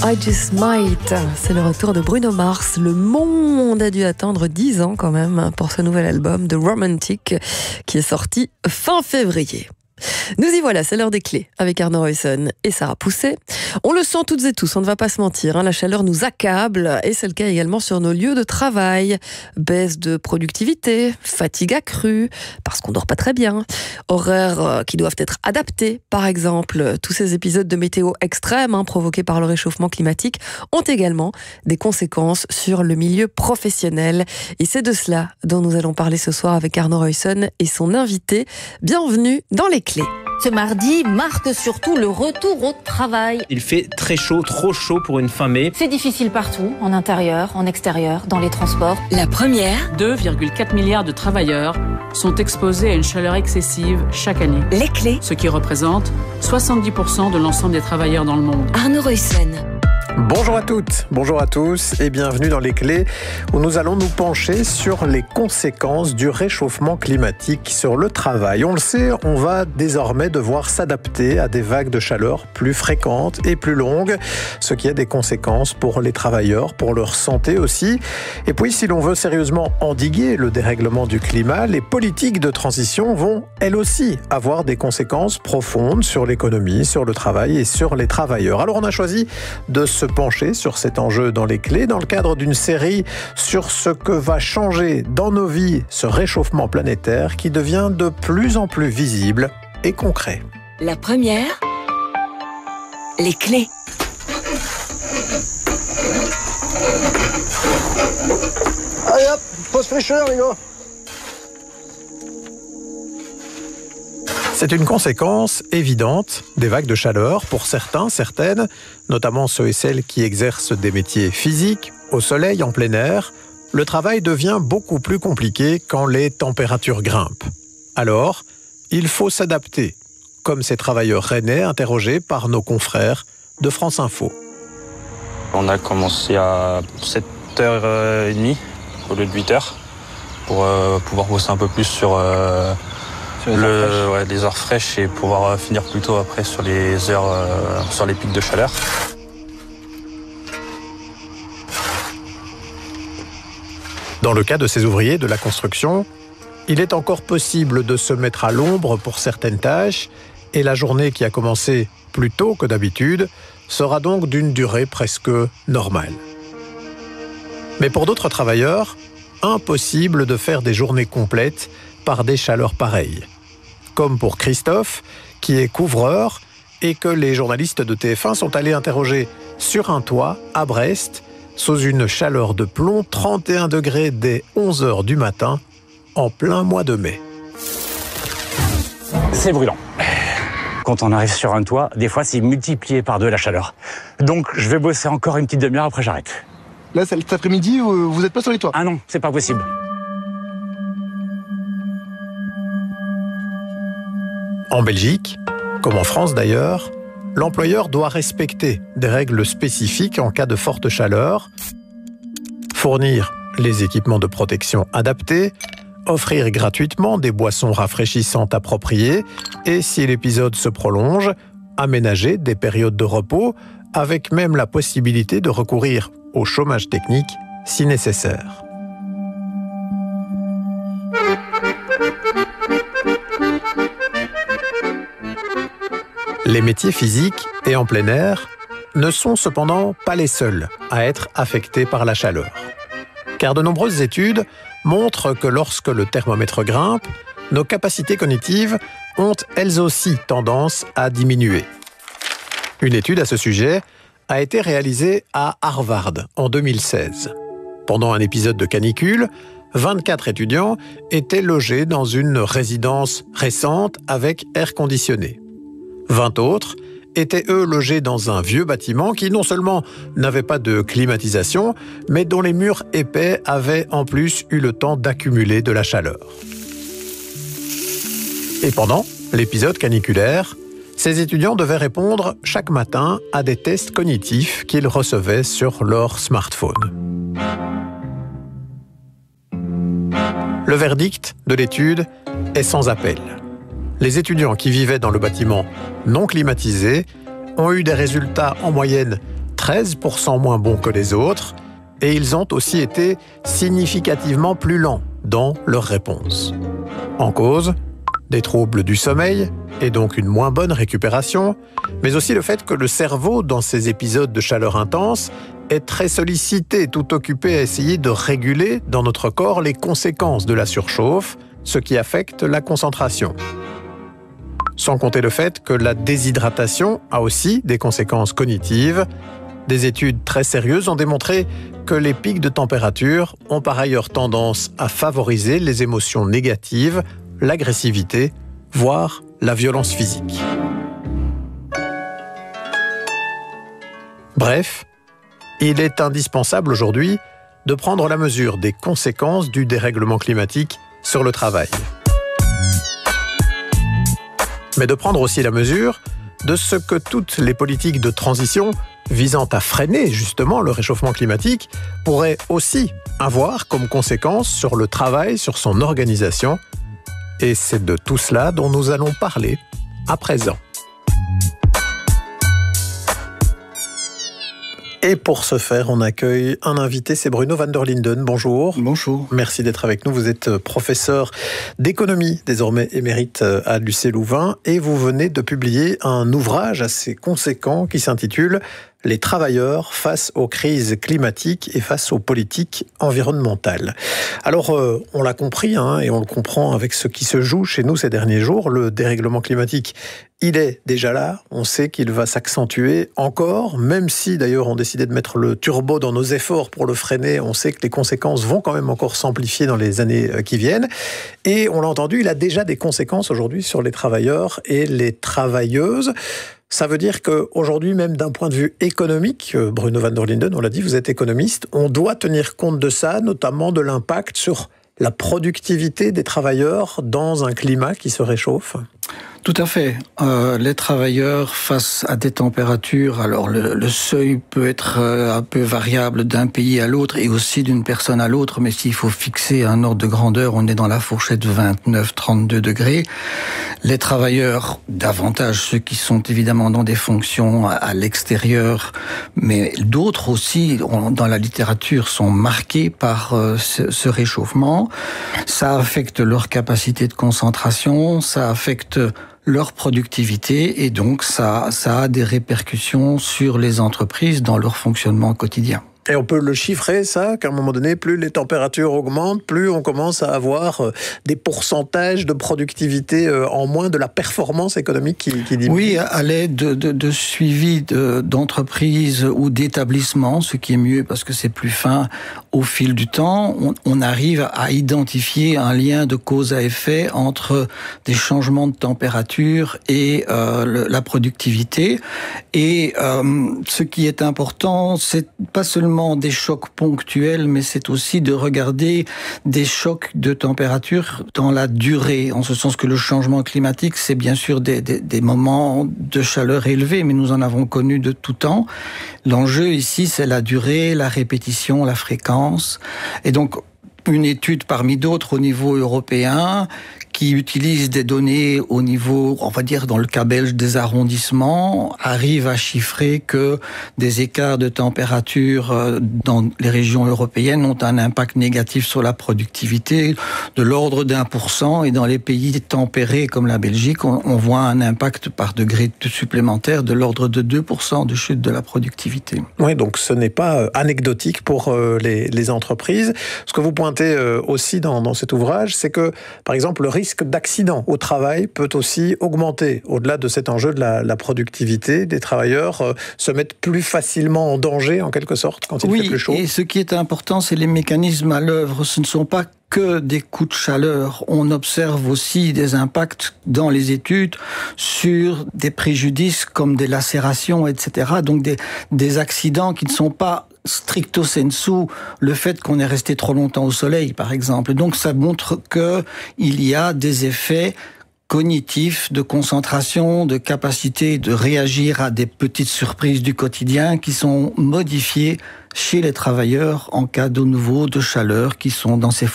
I Just Might, c'est le retour de Bruno Mars. Le monde a dû attendre 10 ans quand même pour ce nouvel album de Romantic qui est sorti fin février. Nous y voilà, c'est l'heure des clés avec Arnaud Roysson et Sarah Pousset. On le sent toutes et tous, on ne va pas se mentir, la chaleur nous accable et c'est le cas également sur nos lieux de travail. Baisse de productivité, fatigue accrue, parce qu'on dort pas très bien, horaires qui doivent être adaptés par exemple. Tous ces épisodes de météo extrêmes provoqués par le réchauffement climatique ont également des conséquences sur le milieu professionnel. Et c'est de cela dont nous allons parler ce soir avec Arnaud Roysson et son invité. Bienvenue dans les clés. Ce mardi marque surtout le retour au travail. Il fait très chaud, trop chaud pour une fin mai. C'est difficile partout, en intérieur, en extérieur, dans les transports. La première, 2,4 milliards de travailleurs sont exposés à une chaleur excessive chaque année. les clés, Ce qui représente 70% de l'ensemble des travailleurs dans le monde. Arnaud Roysson. Bonjour à toutes, bonjour à tous et bienvenue dans les clés où nous allons nous pencher sur les conséquences du réchauffement climatique sur le travail. On le sait, on va désormais devoir s'adapter à des vagues de chaleur plus fréquentes et plus longues, ce qui a des conséquences pour les travailleurs, pour leur santé aussi. Et puis si l'on veut sérieusement endiguer le dérèglement du climat, les politiques de transition vont elles aussi avoir des conséquences profondes sur l'économie, sur le travail et sur les travailleurs. Alors on a choisi de se pencher sur cet enjeu dans les clés dans le cadre d'une série sur ce que va changer dans nos vies ce réchauffement planétaire qui devient de plus en plus visible et concret. La première, les clés. Allez hop, pause fraîcheur les gars. C'est une conséquence évidente des vagues de chaleur pour certains, certaines, notamment ceux et celles qui exercent des métiers physiques, au soleil, en plein air. Le travail devient beaucoup plus compliqué quand les températures grimpent. Alors, il faut s'adapter, comme ces travailleurs rennais interrogés par nos confrères de France Info. On a commencé à 7h30 au lieu de 8h pour pouvoir bosser un peu plus sur les heures fraîches et pouvoir finir plus tôt après sur les heures sur les pics de chaleur. Dans le cas de ces ouvriers de la construction, il est encore possible de se mettre à l'ombre pour certaines tâches et la journée qui a commencé plus tôt que d'habitude sera donc d'une durée presque normale. Mais pour d'autres travailleurs, impossible de faire des journées complètes par des chaleurs pareilles. Comme pour Christophe, qui est couvreur et que les journalistes de TF1 sont allés interroger sur un toit à Brest, sous une chaleur de plomb, 31 degrés dès 11h du matin, en plein mois de mai. C'est brûlant. Quand on arrive sur un toit, des fois c'est multiplié par 2 la chaleur. Donc je vais bosser encore une petite demi-heure, après j'arrête. Là cet après-midi, vous n'êtes pas sur les toits. Ah non, c'est pas possible. En Belgique, comme en France d'ailleurs, l'employeur doit respecter des règles spécifiques en cas de forte chaleur, fournir les équipements de protection adaptés, offrir gratuitement des boissons rafraîchissantes appropriées et, si l'épisode se prolonge, aménager des périodes de repos avec même la possibilité de recourir au chômage technique si nécessaire. Les métiers physiques et en plein air ne sont cependant pas les seuls à être affectés par la chaleur. Car de nombreuses études montrent que lorsque le thermomètre grimpe, nos capacités cognitives ont elles aussi tendance à diminuer. Une étude à ce sujet a été réalisée à Harvard en 2016. Pendant un épisode de canicule, 24 étudiants étaient logés dans une résidence récente avec air conditionné. 20 autres étaient eux logés dans un vieux bâtiment qui non seulement n'avait pas de climatisation, mais dont les murs épais avaient en plus eu le temps d'accumuler de la chaleur. Et pendant l'épisode caniculaire, ces étudiants devaient répondre chaque matin à des tests cognitifs qu'ils recevaient sur leur smartphone. Le verdict de l'étude est sans appel. Les étudiants qui vivaient dans le bâtiment non climatisé ont eu des résultats en moyenne 13% moins bons que les autres et ils ont aussi été significativement plus lents dans leur réponse. En cause, des troubles du sommeil et donc une moins bonne récupération, mais aussi le fait que le cerveau, dans ces épisodes de chaleur intense, est très sollicité, tout occupé à essayer de réguler dans notre corps les conséquences de la surchauffe, ce qui affecte la concentration. Sans compter le fait que la déshydratation a aussi des conséquences cognitives. Des études très sérieuses ont démontré que les pics de température ont par ailleurs tendance à favoriser les émotions négatives, l'agressivité, voire la violence physique. Bref, il est indispensable aujourd'hui de prendre la mesure des conséquences du dérèglement climatique sur le travail. Mais de prendre aussi la mesure de ce que toutes les politiques de transition visant à freiner justement le réchauffement climatique pourraient aussi avoir comme conséquence sur le travail, sur son organisation. Et c'est de tout cela dont nous allons parler à présent. Et pour ce faire, on accueille un invité, c'est Bruno van der Linden. Bonjour. Bonjour. Merci d'être avec nous. Vous êtes professeur d'économie, désormais émérite à l'UC Louvain, et vous venez de publier un ouvrage assez conséquent qui s'intitule « Les travailleurs face aux crises climatiques et face aux politiques environnementales ». Alors, on l'a compris, et on le comprend avec ce qui se joue chez nous ces derniers jours, le dérèglement climatique, il est déjà là. On sait qu'il va s'accentuer encore, même si d'ailleurs on décidait de mettre le turbo dans nos efforts pour le freiner. On sait que les conséquences vont quand même encore s'amplifier dans les années qui viennent. Et on l'a entendu, il a déjà des conséquences aujourd'hui sur les travailleurs et les travailleuses. Ça veut dire qu'aujourd'hui, même d'un point de vue économique, Bruno van der Linden, on l'a dit, vous êtes économiste, on doit tenir compte de ça, notamment de l'impact sur la productivité des travailleurs dans un climat qui se réchauffe. Tout à fait. Les travailleurs face à des températures, alors le seuil peut être un peu variable d'un pays à l'autre et aussi d'une personne à l'autre, mais s'il faut fixer un ordre de grandeur, on est dans la fourchette de 29-32 degrés. Les travailleurs, davantage ceux qui sont évidemment dans des fonctions à l'extérieur, mais d'autres aussi, dans la littérature, sont marqués par ce réchauffement. Ça affecte leur capacité de concentration, ça affecte leur productivité et donc ça a des répercussions sur les entreprises dans leur fonctionnement quotidien. Et on peut le chiffrer, ça, qu'à un moment donné, plus les températures augmentent, plus on commence à avoir des pourcentages de productivité en moins, de la performance économique qui diminue. Oui, à l'aide de suivi d'entreprises ou d'établissements, ce qui est mieux parce que c'est plus fin au fil du temps, on arrive à identifier un lien de cause à effet entre des changements de température et la productivité. Et ce qui est important, c'est pas seulement des chocs ponctuels, mais c'est aussi de regarder des chocs de température dans la durée, en ce sens que le changement climatique, c'est bien sûr des moments de chaleur élevés, mais nous en avons connu de tout temps. L'enjeu ici, c'est la durée, la répétition, la fréquence. Et donc, une étude parmi d'autres au niveau européen qui utilise des données au niveau, on va dire dans le cas belge des arrondissements, arrive à chiffrer que des écarts de température dans les régions européennes ont un impact négatif sur la productivité de l'ordre d'1%, et dans les pays tempérés comme la Belgique, on voit un impact par degré supplémentaire de l'ordre de 2% de chute de la productivité. Oui, donc ce n'est pas anecdotique pour les entreprises. Ce que vous pointez aussi dans cet ouvrage, c'est que, par exemple, le risque d'accident au travail peut aussi augmenter. Au-delà de cet enjeu de la productivité, des travailleurs se mettent plus facilement en danger, en quelque sorte, quand il fait plus chaud. Oui, et ce qui est important, c'est les mécanismes à l'œuvre. Ce ne sont pas que des coups de chaleur. On observe aussi des impacts dans les études sur des préjudices comme des lacérations, etc. Donc des accidents qui ne sont pas stricto sensu le fait qu'on est resté trop longtemps au soleil, par exemple. Donc ça montre qu'il y a des effets cognitifs, de concentration, de capacité de réagir à des petites surprises du quotidien qui sont modifiées chez les travailleurs en cas de nouveau de chaleur qui sont dans ces